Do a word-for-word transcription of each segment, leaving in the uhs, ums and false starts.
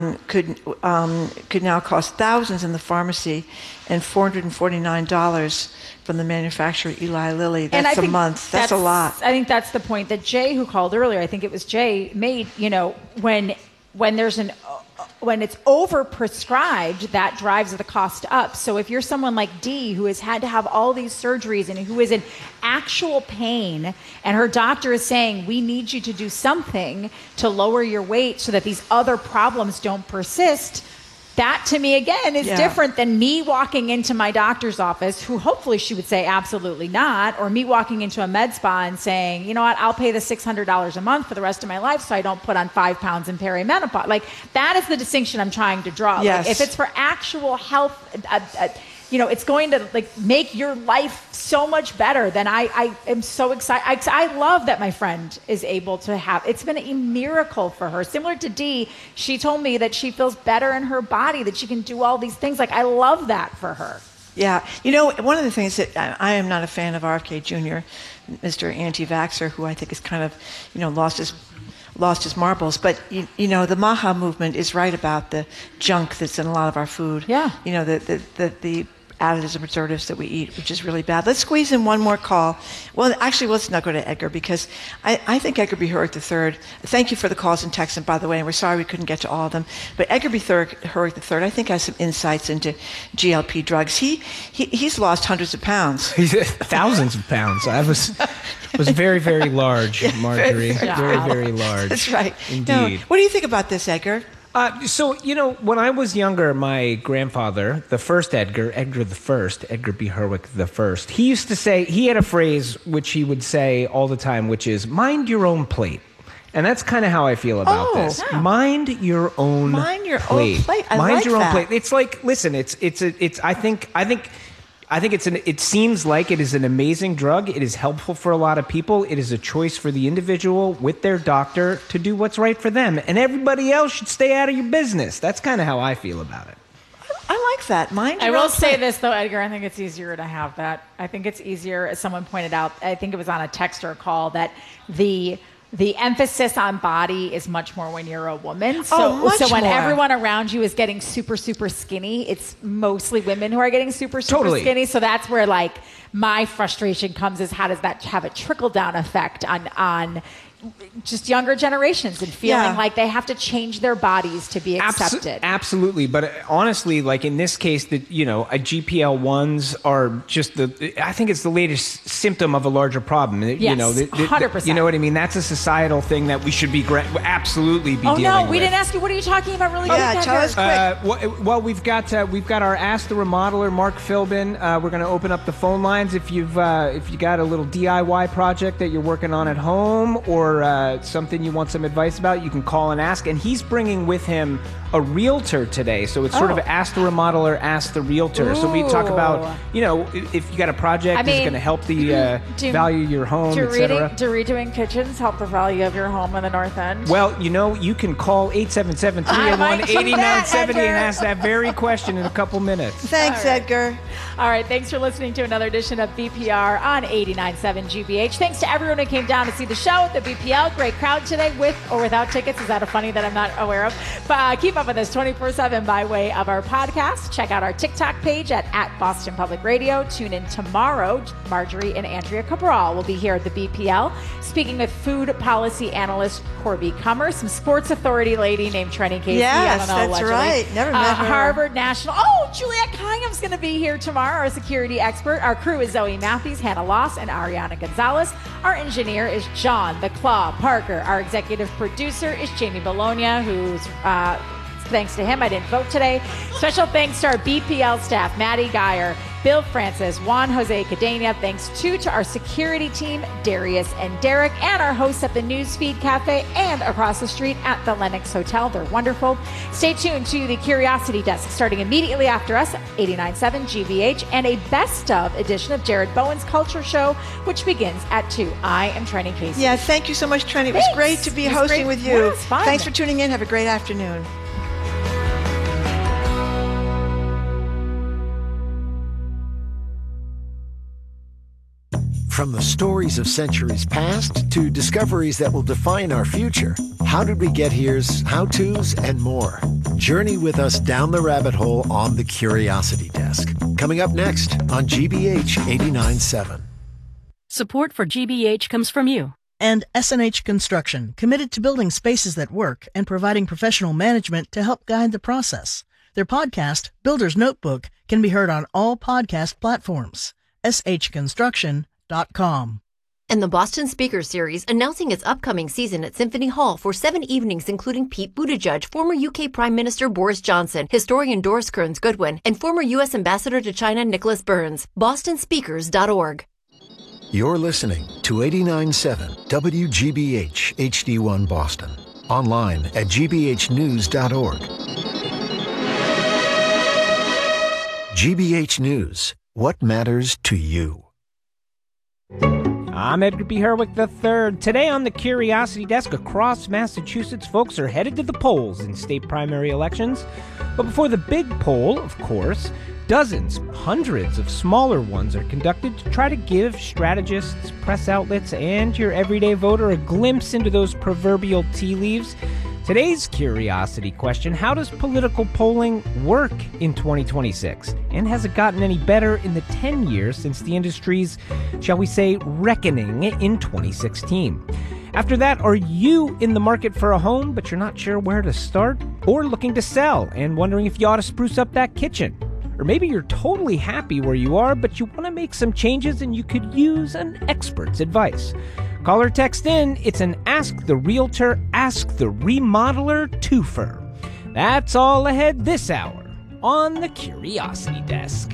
could um, could now cost thousands in the pharmacy and four hundred forty-nine dollars from the manufacturer Eli Lilly. That's a month. That's, that's a lot. I think that's the point that Jay, who called earlier, I think it was Jay, made. You know, when when there's an when it's overprescribed, that drives the cost up. So if you're someone like Dee, who has had to have all these surgeries and who is in actual pain, and her doctor is saying, we need you to do something to lower your weight so that these other problems don't persist, that to me, again, is yeah. different than me walking into my doctor's office, who hopefully she would say absolutely not, or me walking into a med spa and saying, you know what, I'll pay the six hundred dollars a month for the rest of my life so I don't put on five pounds in perimenopause. Like, that is the distinction I'm trying to draw. Yes. Like, if it's for actual health, uh, uh, you know, it's going to like make your life so much better, then I, I am so excited. I, I love that my friend is able to have, it's been a miracle for her. Similar to Dee, she told me that she feels better in her body, that she can do all these things. Like, I love that for her. Yeah. You know, one of the things that I, I am not a fan of R F K Junior, Mister Anti-Vaxxer, who I think has kind of, you know, lost his lost his marbles. But, you, you know, the MAHA movement is right about the junk that's in a lot of our food. Yeah. You know, the the the, the additives and preservatives that we eat, which is really bad. Let's squeeze in one more call. Well, actually, let's not go to Edgar, because I, I think Edgar B. Hurwick the third, thank you for the calls and texts, and by the way, and we're sorry we couldn't get to all of them, but Edgar B. Hurwick the third, I think, has some insights into G L P drugs. He, he He's lost hundreds of pounds. Thousands of pounds. I was was very, very large, Marjorie. Yeah, very, very, very large. That's right. Indeed. Now, what do you think about this, Edgar? Uh, so, you know, when I was younger, my grandfather, the first Edgar, Edgar the First, Edgar B. Hurwick the First, he used to say, he had a phrase which he would say all the time, which is, mind your own plate. And that's kind of how I feel about oh, this. Yeah. Mind your own Mind your plate. own plate. I Mind like your that. own plate. It's like, listen, it's, it's, a, it's, I think, I think, I think it's an, it seems like it is an amazing drug. It is helpful for a lot of people. It is a choice for the individual with their doctor to do what's right for them. And everybody else should stay out of your business. That's kind of how I feel about it. I like that. Mind I your will own say plate. this, though, Edgar, I think it's easier to have that. I think it's easier, as someone pointed out, I think it was on a text or a call, that the... the emphasis on body is much more when you're a woman. So, oh, much so when more. everyone around you is getting super, super skinny, it's mostly women who are getting super, super Totally. skinny. So that's where, like, my frustration comes, is how does that have a trickle-down effect on on just younger generations, and feeling Yeah. like they have to change their bodies to be accepted. Abso- absolutely, but uh, honestly, like in this case, that you know, a G P L ones are just the. I think it's the latest symptom of a larger problem. Yes, you know, the, the, one hundred percent. You know what I mean? That's a societal thing that we should be gra- absolutely be oh dealing no, with. we didn't ask you. What are you talking about? Really? Yeah, quick, tell Edgar? us quick. Uh, well, well, we've got uh, we've got our Ask the Remodeler, Mark Philbin. Uh, we're going to open up the phone lines if you've uh, if you got a little D I Y project that you're working on at home, or uh, something you want some advice about. You can call and ask. And he's bringing with him a realtor today, so it's sort Oh. of Ask the Remodeler, Ask the Realtor. So we talk about, you know, if you got a project I that's mean, going to help the uh, do- value of your home, Do, et cetera. reading, do redoing kitchens help the value of your home in the North End? Well, you know, you can call eight seven seven, three eight one, eight nine seven zero and ask that very question in a couple minutes. Thanks, All right. Edgar. All right, thanks for listening to another edition of B P R on eighty-nine point seven G B H. Thanks to everyone who came down to see the show at the B P L. Great crowd today, with or without tickets. Is that a funny that I'm not aware of? But uh, keep up with us twenty-four seven by way of our podcast. Check out our TikTok page at, at Boston Public Radio. Tune in tomorrow. Marjorie and Andrea Cabral will be here at the B P L, speaking with food policy analyst Corby Kummer, some sports authority lady named Trenny Casey. Yes, I don't know, that's allegedly. right. Never met uh, her. Harvard National. Oh, Juliet Kyham's going to be here tomorrow, our security expert. Our crew is Zoe Matthews, Hannah Loss, and Ariana Gonzalez. Our engineer is John the Claw Parker. Our executive producer is Jamie Bologna, who's uh, thanks to him, I didn't vote today. Special thanks to our B P L staff, Maddie Geyer, Bill Francis, Juan Jose Cadena. Thanks too to our security team, Darius and Derek, and our hosts at the Newsfeed Cafe and across the street at the Lennox Hotel. They're wonderful. Stay tuned to the Curiosity Desk starting immediately after us, eighty-nine point seven G B H, and a best of edition of Jared Bowen's Culture Show, which begins at two. I am Trenny Casey. Yeah, thank you so much, Trenny. It was Thanks. great to be It was hosting great. with you. Yeah, it was fun. Thanks for tuning in. Have a great afternoon. From the stories of centuries past to discoveries that will define our future, How Did We Get Here's how-tos and more. Journey with us down the rabbit hole on the Curiosity Desk. Coming up next on G B H eighty-nine point seven. Support for G B H comes from you. And S N H Construction, committed to building spaces that work and providing professional management to help guide the process. Their podcast, Builder's Notebook, can be heard on all podcast platforms. S H construction dot com. And the Boston Speaker Series announcing its upcoming season at Symphony Hall for seven evenings, including Pete Buttigieg, former U K Prime Minister Boris Johnson, historian Doris Kearns Goodwin, and former U S Ambassador to China Nicholas Burns. boston speakers dot org. You're listening to eighty-nine point seven W G B H H D one Boston. Online at g b h news dot org. G B H News. What matters to you? I'm Edgar B. Herwick the third. Today on the Curiosity Desk, across Massachusetts, folks are headed to the polls in state primary elections. But before the big poll, of course, dozens, hundreds of smaller ones are conducted to try to give strategists, press outlets, and your everyday voter a glimpse into those proverbial tea leaves. Today's curiosity question: how does political polling work in twenty twenty-six? And has it gotten any better in the ten years since the industry's, shall we say, reckoning in twenty sixteen? After that, are you in the market for a home, but you're not sure where to start? Or looking to sell and wondering if you ought to spruce up that kitchen? Or maybe you're totally happy where you are, but you want to make some changes and you could use an expert's advice. Call or text in. It's an Ask the Realtor, Ask the Remodeler twofer. That's all ahead this hour on the Curiosity Desk.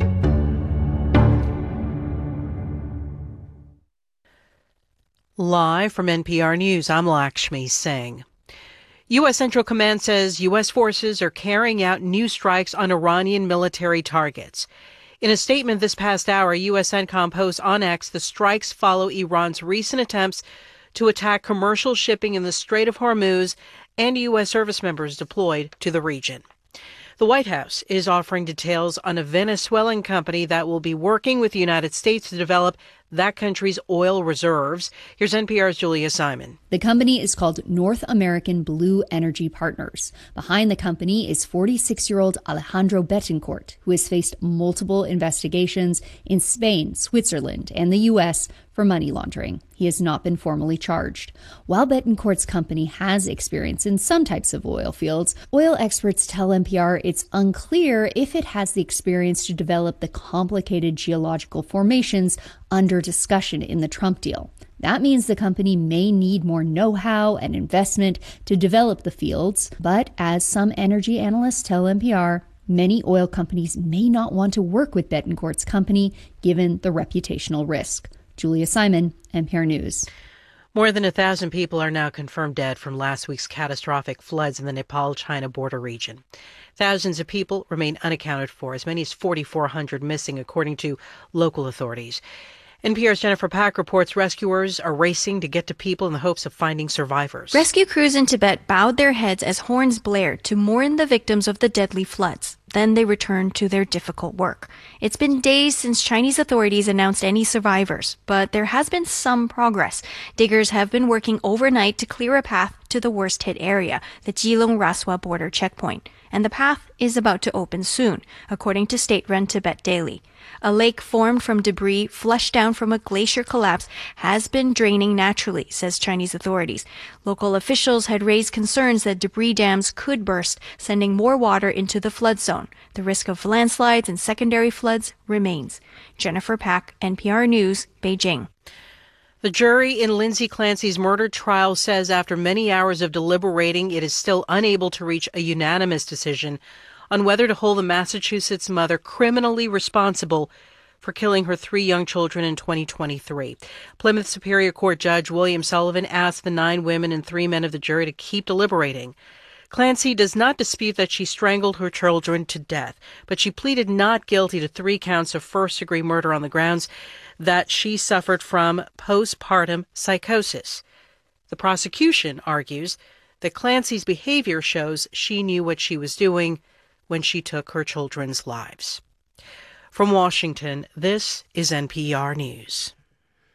Live from N P R News, I'm Lakshmi Singh. U S Central Command says U S forces are carrying out new strikes on Iranian military targets. In a statement this past hour, U S CENTCOM posts on X the strikes follow Iran's recent attempts to attack commercial shipping in the Strait of Hormuz and U S service members deployed to the region. The White House is offering details on a Venezuelan company that will be working with the United States to develop that country's oil reserves. Here's N P R's Julia Simon. The company is called North American Blue Energy Partners. Behind the company is forty-six-year-old Alejandro Betancourt, who has faced multiple investigations in Spain, Switzerland, and the U S for money laundering. He has not been formally charged. While Betancourt's company has experience in some types of oil fields, oil experts tell N P R it's unclear if it has the experience to develop the complicated geological formations under discussion in the Trump deal. That means the company may need more know-how and investment to develop the fields, but as some energy analysts tell N P R, many oil companies may not want to work with Betancourt's company given the reputational risk. Julia Simon, N P R News. More than a thousand people are now confirmed dead from last week's catastrophic floods in the Nepal-China border region. Thousands of people remain unaccounted for, as many as forty-four hundred missing, according to local authorities. N P R's Jennifer Pack reports rescuers are racing to get to people in the hopes of finding survivors. Rescue crews in Tibet bowed their heads as horns blared to mourn the victims of the deadly floods. Then they returned to their difficult work. It's been days since Chinese authorities announced any survivors, but there has been some progress. Diggers have been working overnight to clear a path to the worst-hit area, the Jilong-Raswa border checkpoint. And the path is about to open soon, according to state-run Tibet Daily. A lake formed from debris flushed down from a glacier collapse has been draining naturally, says Chinese authorities. Local officials had raised concerns that debris dams could burst, sending more water into the flood zone. The risk of landslides and secondary floods remains. Jennifer Pack, N P R News, Beijing. The jury in Lindsay Clancy's murder trial says after many hours of deliberating, it is still unable to reach a unanimous decision on whether to hold the Massachusetts mother criminally responsible for killing her three young children in twenty twenty-three. Plymouth Superior Court Judge William Sullivan asked the nine women and three men of the jury to keep deliberating. Clancy does not dispute that she strangled her children to death, but she pleaded not guilty to three counts of first-degree murder on the grounds that she suffered from postpartum psychosis. The prosecution argues that Clancy's behavior shows she knew what she was doing when she took her children's lives. From Washington, this is N P R News.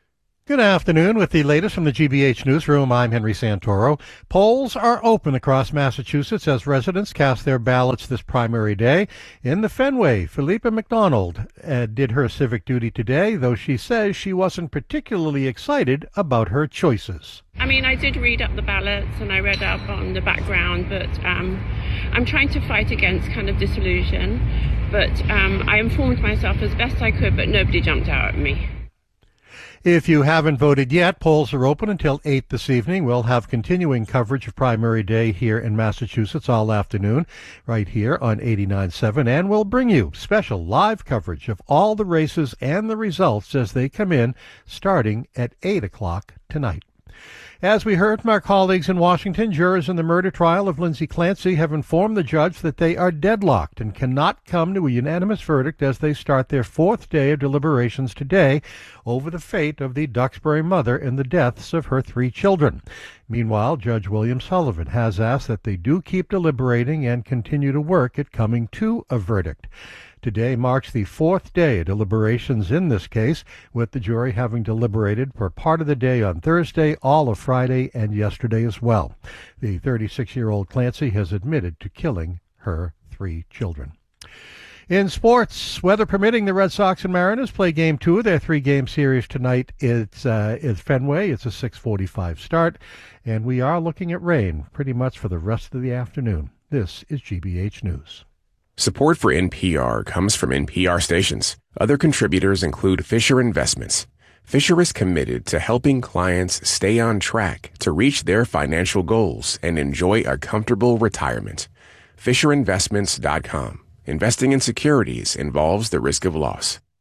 Good afternoon. With the latest from the G B H Newsroom, I'm Henry Santoro. Polls are open across Massachusetts as residents cast their ballots this primary day. In the Fenway, Philippa McDonald uh, did her civic duty today, though she says she wasn't particularly excited about her choices. I mean, I did read up the ballots and I read up on the background, but um, I'm trying to fight against kind of disillusion. But um, I informed myself as best I could, but nobody jumped out at me. If you haven't voted yet, polls are open until eight this evening. We'll have continuing coverage of primary day here in Massachusetts all afternoon, right here on eighty-nine point seven, and we'll bring you special live coverage of all the races and the results as they come in, starting at eight o'clock tonight. As we heard from our colleagues in Washington, jurors in the murder trial of Lindsay Clancy have informed the judge that they are deadlocked and cannot come to a unanimous verdict as they start their fourth day of deliberations today over the fate of the Duxbury mother and the deaths of her three children. Meanwhile, Judge William Sullivan has asked that they do keep deliberating and continue to work at coming to a verdict. Today marks the fourth day of deliberations in this case, with the jury having deliberated for part of the day on Thursday, all of Friday, and yesterday as well. The thirty-six-year-old Clancy has admitted to killing her three children. In sports, weather permitting, the Red Sox and Mariners play game two of their three-game series tonight. It's uh, it's Fenway. It's a six forty-five start, and we are looking at rain pretty much for the rest of the afternoon. This is G B H News. Support for N P R comes from N P R stations. Other contributors include Fisher Investments. Fisher is committed to helping clients stay on track to reach their financial goals and enjoy a comfortable retirement. Fisher Investments dot com. Investing in securities involves the risk of loss.